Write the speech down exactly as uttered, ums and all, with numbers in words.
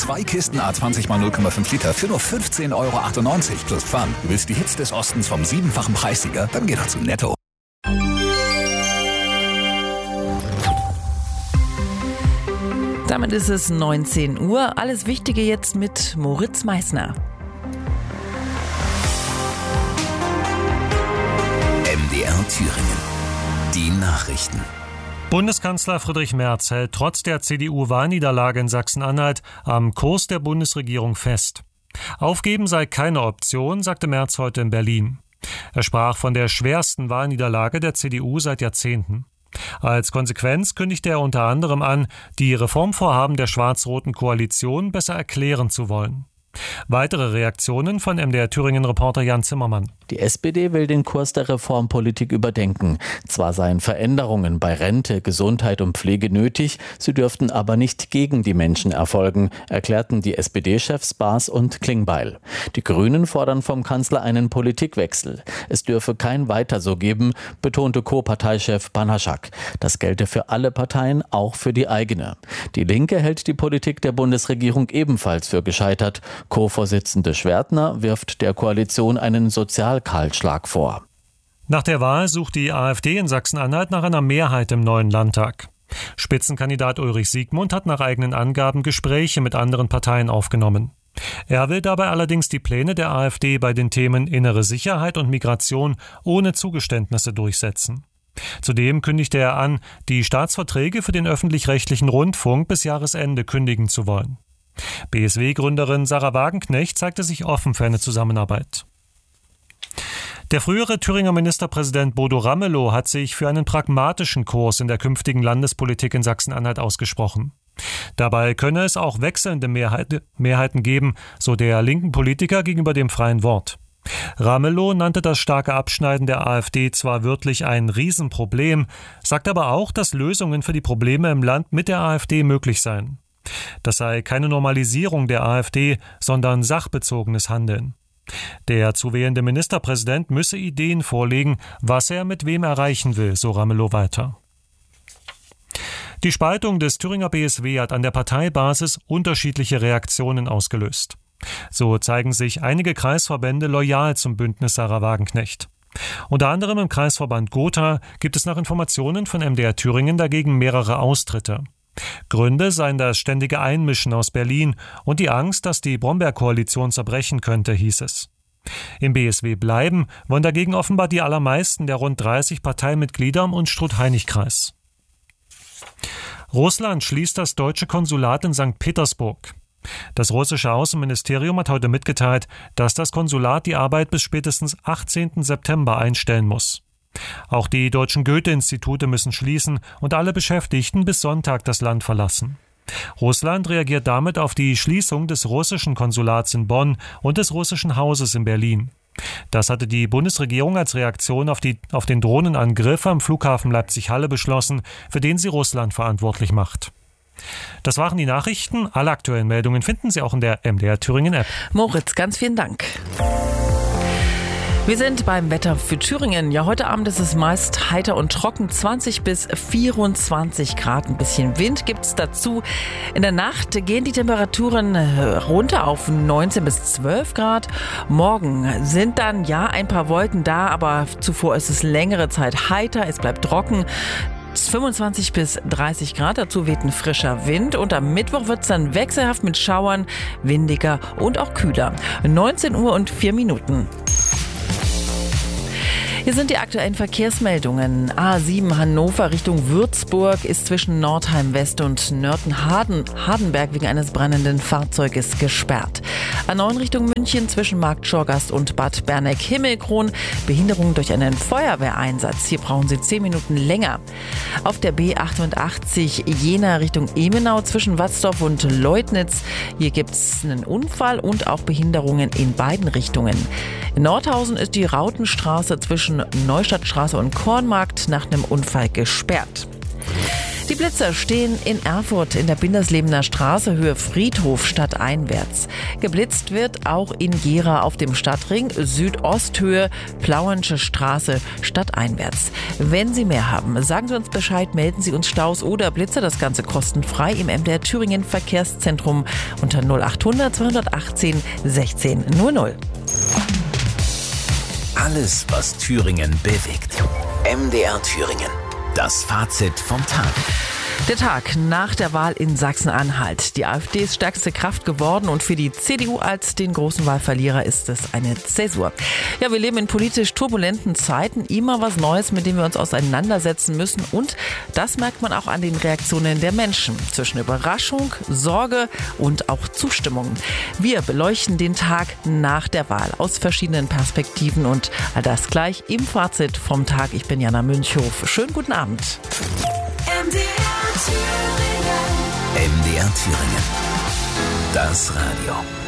Zwei Kisten A zwanzig mal null Komma fünf Liter für nur fünfzehn Euro achtundneunzig plus Pfand. Du willst die Hits des Ostens vom siebenfachen Preissieger? Dann geh doch zu Netto. Damit ist es neunzehn Uhr. Alles Wichtige jetzt mit Moritz Meissner. M D R Thüringen. Die Nachrichten. Bundeskanzler Friedrich Merz hält trotz der C D U-Wahlniederlage in Sachsen-Anhalt am Kurs der Bundesregierung fest. Aufgeben sei keine Option, sagte Merz heute in Berlin. Er sprach von der schwersten Wahlniederlage der C D U seit Jahrzehnten. Als Konsequenz kündigte er unter anderem an, die Reformvorhaben der schwarz-roten Koalition besser erklären zu wollen. Weitere Reaktionen von M D R Thüringen-Reporter Jan Zimmermann. Die S P D will den Kurs der Reformpolitik überdenken. Zwar seien Veränderungen bei Rente, Gesundheit und Pflege nötig, sie dürften aber nicht gegen die Menschen erfolgen, erklärten die S P D-Chefs Baas und Klingbeil. Die Grünen fordern vom Kanzler einen Politikwechsel. Es dürfe kein Weiter so geben, betonte Co-Parteichef Panaschak. Das gelte für alle Parteien, auch für die eigene. Die Linke hält die Politik der Bundesregierung ebenfalls für gescheitert. Co-Vorsitzende Schwertner wirft der Koalition einen Sozialkahlschlag vor. Nach der Wahl sucht die AfD in Sachsen-Anhalt nach einer Mehrheit im neuen Landtag. Spitzenkandidat Ulrich Siegmund hat nach eigenen Angaben Gespräche mit anderen Parteien aufgenommen. Er will dabei allerdings die Pläne der AfD bei den Themen innere Sicherheit und Migration ohne Zugeständnisse durchsetzen. Zudem kündigte er an, die Staatsverträge für den öffentlich-rechtlichen Rundfunk bis Jahresende kündigen zu wollen. B S W-Gründerin Sarah Wagenknecht zeigte sich offen für eine Zusammenarbeit. Der frühere Thüringer Ministerpräsident Bodo Ramelow hat sich für einen pragmatischen Kurs in der künftigen Landespolitik in Sachsen-Anhalt ausgesprochen. Dabei könne es auch wechselnde Mehrheit, Mehrheiten geben, so der linken Politiker gegenüber dem Freien Wort. Ramelow nannte das starke Abschneiden der AfD zwar wörtlich ein Riesenproblem, sagt aber auch, dass Lösungen für die Probleme im Land mit der AfD möglich seien. Das sei keine Normalisierung der AfD, sondern sachbezogenes Handeln. Der zu wählende Ministerpräsident müsse Ideen vorlegen, was er mit wem erreichen will, so Ramelow weiter. Die Spaltung des Thüringer B S W hat an der Parteibasis unterschiedliche Reaktionen ausgelöst. So zeigen sich einige Kreisverbände loyal zum Bündnis Sarah Wagenknecht. Unter anderem im Kreisverband Gotha gibt es nach Informationen von M D R Thüringen dagegen mehrere Austritte. Gründe seien das ständige Einmischen aus Berlin und die Angst, dass die Brombeer-Koalition zerbrechen könnte, hieß es. Im B S W bleiben wollen dagegen offenbar die allermeisten der rund dreißig Parteimitglieder im Unstrut-Heinig-Kreis. Russland schließt das deutsche Konsulat in Sankt Petersburg. Das russische Außenministerium hat heute mitgeteilt, dass das Konsulat die Arbeit bis spätestens achtzehnten September einstellen muss. Auch die deutschen Goethe-Institute müssen schließen und alle Beschäftigten bis Sonntag das Land verlassen. Russland reagiert damit auf die Schließung des russischen Konsulats in Bonn und des russischen Hauses in Berlin. Das hatte die Bundesregierung als Reaktion auf, die, auf den Drohnenangriff am Flughafen Leipzig-Halle beschlossen, für den sie Russland verantwortlich macht. Das waren die Nachrichten. Alle aktuellen Meldungen finden Sie auch in der M D R Thüringen App. Moritz, ganz vielen Dank. Wir sind beim Wetter für Thüringen. Ja, heute Abend ist es meist heiter und trocken, zwanzig bis vierundzwanzig Grad. Ein bisschen Wind gibt's dazu. In der Nacht gehen die Temperaturen runter auf neunzehn bis zwölf Grad. Morgen sind dann ja ein paar Wolken da, aber zuvor ist es längere Zeit heiter. Es bleibt trocken. fünfundzwanzig bis dreißig Grad, dazu weht ein frischer Wind und am Mittwoch wird es dann wechselhaft mit Schauern, windiger und auch kühler. neunzehn Uhr und vier Minuten. Hier sind die aktuellen Verkehrsmeldungen. A sieben Hannover Richtung Würzburg ist zwischen Nordheim West und Nörten-Hardenberg wegen eines brennenden Fahrzeuges gesperrt. A neun Richtung München zwischen Markt Schorgast und Bad Berneck-Himmelkron. Behinderung durch einen Feuerwehreinsatz. Hier brauchen Sie zehn Minuten länger. Auf der B achtundachtzig Jena Richtung Emenau zwischen Watzdorf und Leutnitz. Hier gibt es einen Unfall und auch Behinderungen in beiden Richtungen. In Nordhausen ist die Rautenstraße zwischen Neustadtstraße und Kornmarkt nach einem Unfall gesperrt. Die Blitzer stehen in Erfurt in der Binderslebener Straße, Höhe Friedhof, stadteinwärts. Geblitzt wird auch in Gera auf dem Stadtring, Südosthöhe, Plauensche Straße, stadteinwärts. Wenn Sie mehr haben, sagen Sie uns Bescheid, melden Sie uns Staus oder Blitzer, das Ganze kostenfrei im M D R Thüringen Verkehrszentrum unter null achthundert zweihundertachtzehn sechzehn null null. Alles, was Thüringen bewegt. M D R Thüringen. Das Fazit vom Tag. Der Tag nach der Wahl in Sachsen-Anhalt. Die AfD ist stärkste Kraft geworden und für die C D U als den großen Wahlverlierer ist es eine Zäsur. Ja, wir leben in politisch turbulenten Zeiten. Immer was Neues, mit dem wir uns auseinandersetzen müssen. Und das merkt man auch an den Reaktionen der Menschen. Zwischen Überraschung, Sorge und auch Zustimmung. Wir beleuchten den Tag nach der Wahl aus verschiedenen Perspektiven und all das gleich im Fazit vom Tag. Ich bin Jana Münchhof. Schönen guten Abend. M D R Thüringen. M D R Thüringen. Das Radio.